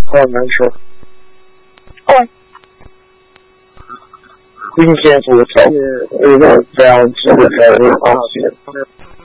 好难受。 哦。 今天我超越，我这样子的才会发现。